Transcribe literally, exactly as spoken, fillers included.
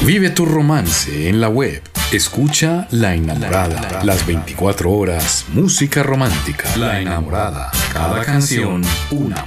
Vive tu romance en la web. Escucha La Enamorada. Las veinticuatro horas, música romántica. La Enamorada. Cada canción, una